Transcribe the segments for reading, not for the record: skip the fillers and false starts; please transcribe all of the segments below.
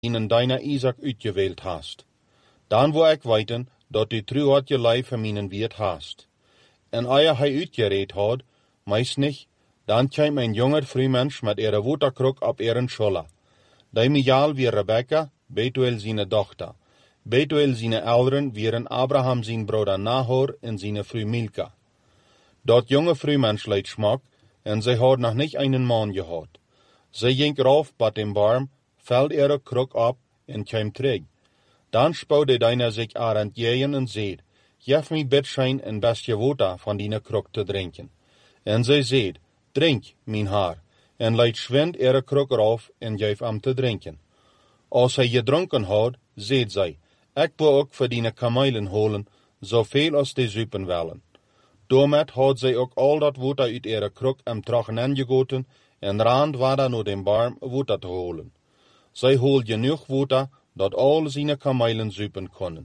in deina Isaac uitgeweeld hast. Dan wil ik weten dat u trouw had je lijf voor mijn wiet hast. En als hij uitgereed had, meest niet, dan kwam een jonger vrouwmens met ihre waterkruk op ihren scholla. Die mijal wie Rebecca, Betuel zijn dochter. Betuel zijn ouderen wieren Abraham zijn broeder Nahor en zijn vrouw Milka. Dat jonge vrouwmens leed smak, en zij had nog niet een man gehad. Zij ging rauf bij dem boom, veld ihre kruk op en kwam terug. Dan spouwde deina zich aan het jeeën en zei, geef mij bitschein een bestje water van die kruk te drinken. En zij zei, drink, mijn haar, en leid schwind ihre kruk rauf en geef hem te drinken. Als hij gedronken had, zei zij, ik wil ook voor die kamelen holen, zoveel als die zuipen willen. Daarmee had zij ook al dat water uit ihre kruk hem terug aangegoten en raand verder naar den boom water te holen. Zij holt genoeg water, dat al zijn kamelen zuipen konden.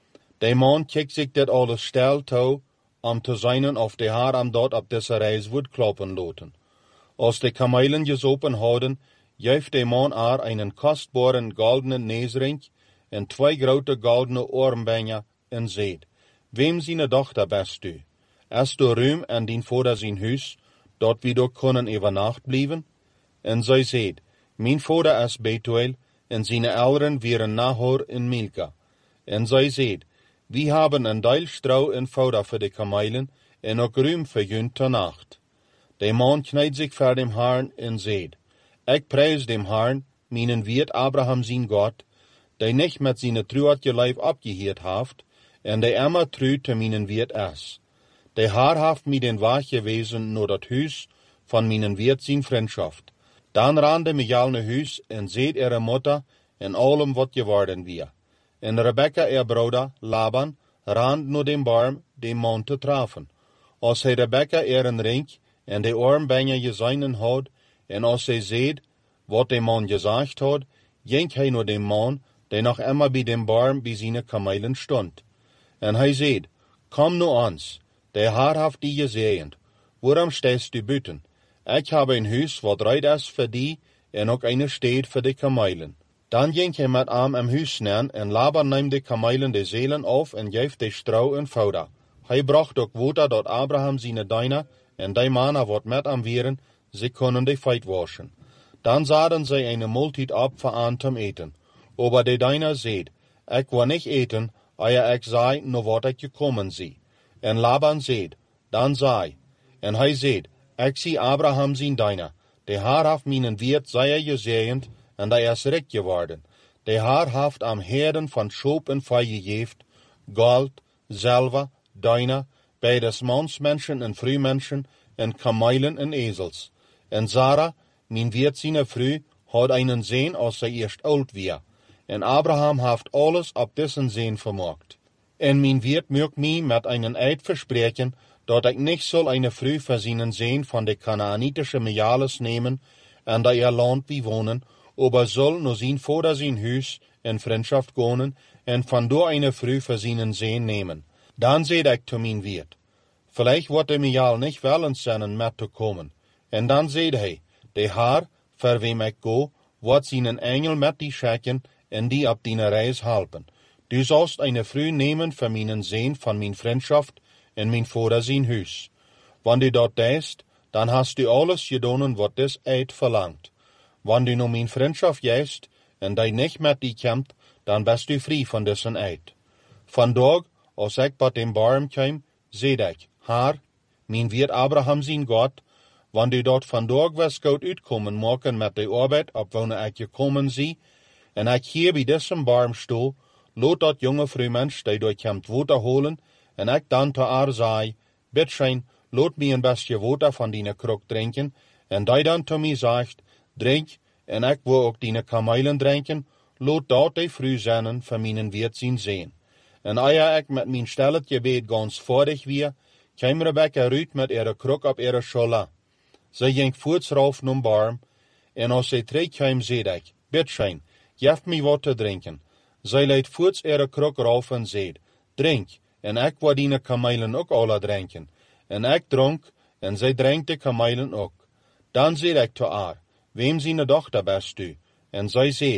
De man keek zich dit alles stil toe, om te zien of de haar hem dat op deze reis would kloppen laten. Als de kamelen gezopen hadden, gaf de man haar een kostbare goldenen neusring en 2 grote goldene oorringen en zei, wem zijn dochter best u? Is du ruim en dien vader zijn huis, dat we daar kunnen over nacht blijven? En zij zei, mijn vader is Betuel, en zijn ouderen wieren Nahor en Milka. En zij zei, we hebben een deel strouw en voeder voor de kamelen, en ook ruim voor hun ter nacht. De man kneed zich voor dem Herrn en zei, ik prijs dem Herrn, mijn wiert Abraham zijn God, die niet met zijn trouwatje lijf opgeheerd heeft, en die immer trouw te mijn wiert is. De Heer heeft mij den weg gewezen naar dat huis van mijn wiert zijn vriendschaft. Dan rende Mijal naar huis en zei ihre moeder en allem wat geworden weer. En Rebecca, ihr broeder, Laban, rand naar den boom den man te treffen. Als hij Rebecca ihren ring en de oorringen gezien had, en als zij zei wat de man gezegd had, ging hij naar den man, die nog immer bij den boom bij zijn kamelen stond. En hij zei, kom nu ons, de Heer heeft die gezegend, waarom stehst du buiten? Ik heb een huis wat reid is voor die, en ook een steed voor de kamelen. Dan ging hij met hem in huis neer, en Laban nam de kamelen de zelen af en geef de strouw en voeder. Hij bracht ook water dat Abraham zijn dienaar en die mannen wat met hem wieren, ze konden de feit waschen. Dan zaten zij een multitude op voor aan te eten. Aber de dienaar zei, ik wil niet eten, eer ik zei naar wat ik gekomen zie. En Laban zei, dan zei, en hij zei, ik zie Abraham zijn dienaar. De Heer heeft mijn wiert zeer gezegend, en hij is rijk geworden. De Heer heeft am herden van schoop en vee gegeven, goud, zilver, dienaar, bij des mansmensen en vrouwmensen, en kamelen en ezels. En Sarah, mijn wiert zijn vrouw, had een zoon als zij eerst oud weer. En Abraham heeft alles op dessen zoon vermocht. En mijn wiert mocht mij met een eid verspreken, dat ik niet zal een vrouw voor zijn zoon van de Canaanitische Mijales nemen, en dat ihr land bewonen, aber zal naar zijn vader zijn huis en vriendschaft gaan, en vandoor een vrouw voor zijn zoon nemen. Dan zei ik te mijn wiert, vielleicht wordt de Mijal niet willen zijn met te komen. En dan zei hij, de Heer, voor wem ik go, wordt zijn engel met die schikken en die op die reis helpen. Du zalst een vrouw nemen voor mijn zoon van mijn vriendschaft en mijn vader zijn huis. Wanneer du dat deest, dan hast du alles gedaan wat des eid verlangt. Wanneer du nu mijn vriendschaft jeest en die niet met die komt, dan best du vrij van dessen eid. Vandaag, als ik bij den boom kwam, zei ik, Heer, mijn wiert Abraham zijn God, wanneer dat vandaag was goed uitkomen maken met de arbeid op wanneer ik gekomen zie, en ik hier bij dessen boom sto, laat dat jonge vrouwmens die door komt water holen, en ik dan te haar zei, bitschein, laat mij een bestje water van die kruk drinken, en die dan te mij zegt, drink, en ik wil ook die kamelen drinken, laat dat de vrouw zijn van mijn wiert zien. En eer ik met mijn stillet gebed gans voordig weer, kwam Rebecca uit met ihre kruk op ihre scholla. Zij ging voorts rauf naar boom, en als zij terugkwam, zei ik, bitschein, geef mij wat te drinken. Zij leid voorts ihre kruk rauf en zei, drink, en ik wil die kamelen ook alle drinken. En ik dronk, en zij drinkt de kamelen ook. Dan zei ik te haar, wem zijn dochter best u? En zij zei,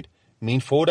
Mijn